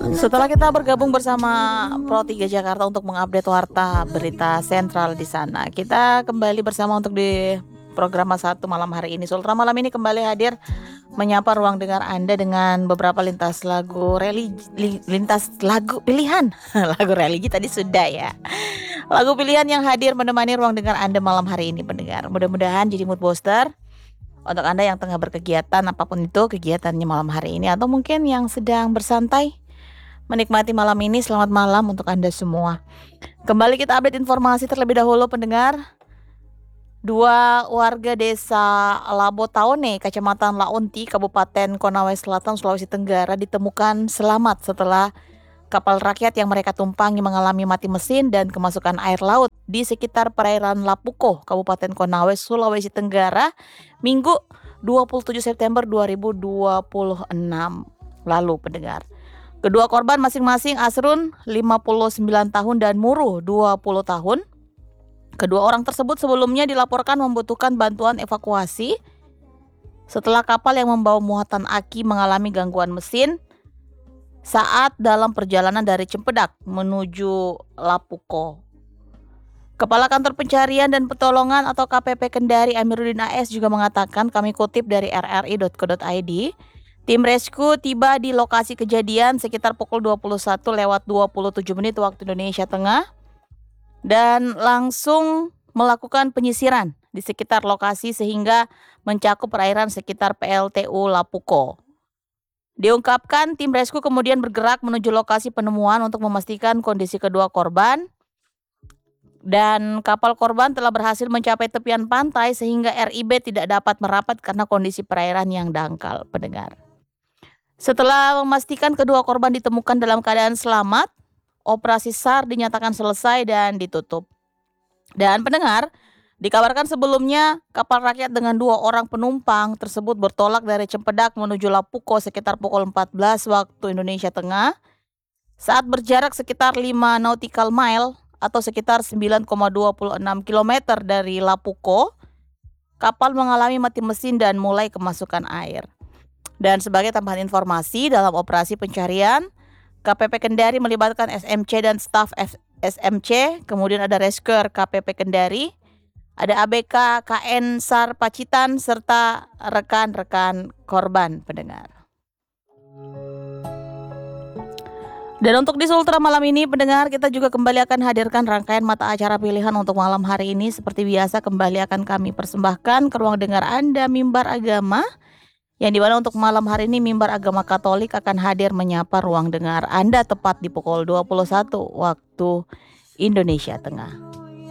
Setelah kita bergabung bersama Pro 3 Jakarta untuk mengupdate warta berita sentral di sana, kita kembali bersama untuk di program satu malam hari ini. Sultra malam ini kembali hadir menyapa ruang dengar Anda dengan beberapa lintas lagu lintas lagu pilihan. Lagu religi tadi sudah ya. Lagu pilihan yang hadir menemani ruang dengar Anda malam hari ini, pendengar. Mudah-mudahan jadi mood booster untuk Anda yang tengah berkegiatan, apapun itu kegiatannya malam hari ini, atau mungkin yang sedang bersantai menikmati malam ini. Selamat malam untuk Anda semua. Kembali kita update informasi terlebih dahulu, pendengar. Dua warga desa Labotaone, Kecamatan Launti, Kabupaten Konawe Selatan, Sulawesi Tenggara ditemukan selamat setelah kapal rakyat yang mereka tumpangi mengalami mati mesin dan kemasukan air laut di sekitar perairan Lapuko, Kabupaten Konawe, Sulawesi Tenggara, Minggu 27 September 2026 lalu, pendengar. Kedua korban masing-masing Asrun 59 tahun dan Muru 20 tahun. Kedua orang tersebut sebelumnya dilaporkan membutuhkan bantuan evakuasi setelah kapal yang membawa muatan aki mengalami gangguan mesin saat dalam perjalanan dari Cempedak menuju Lapuko. Kepala Kantor Pencarian dan Pertolongan atau KPP Kendari Amiruddin AS juga mengatakan, kami kutip dari rri.co.id, tim rescue tiba di lokasi kejadian sekitar pukul 21:27 waktu Indonesia Tengah dan langsung melakukan penyisiran di sekitar lokasi sehingga mencakup perairan sekitar PLTU Lapuko. Diungkapkan, tim rescue kemudian bergerak menuju lokasi penemuan untuk memastikan kondisi kedua korban, dan kapal korban telah berhasil mencapai tepian pantai sehingga RIB tidak dapat merapat karena kondisi perairan yang dangkal, pendengar. Setelah memastikan kedua korban ditemukan dalam keadaan selamat, operasi SAR dinyatakan selesai dan ditutup. Dan pendengar, dikabarkan sebelumnya kapal rakyat dengan 2 orang penumpang tersebut bertolak dari Cempedak menuju Lapuko sekitar pukul 14 waktu Indonesia Tengah. Saat berjarak sekitar 5 nautical mile atau sekitar 9,26 km dari Lapuko, kapal mengalami mati mesin dan mulai kemasukan air. Dan sebagai tambahan informasi, dalam operasi pencarian, KPP Kendari melibatkan SMC dan staf SMC, kemudian ada rescuer KPP Kendari, ada ABK KN SAR Pacitan, serta rekan-rekan korban, pendengar. Dan untuk di Sultra malam ini, pendengar, kita juga kembali akan hadirkan rangkaian mata acara pilihan untuk malam hari ini. Seperti biasa, kembali akan kami persembahkan ke ruang dengar Anda Mimbar Agama, yang dimana untuk malam hari ini Mimbar Agama Katolik akan hadir menyapa ruang dengar Anda tepat di pukul 21 waktu Indonesia Tengah.